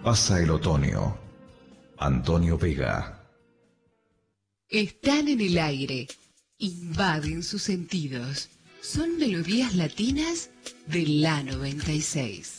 Pasa el otoño. Antonio Vega. Están en el aire, invaden sus sentidos. Son melodías latinas de la 96.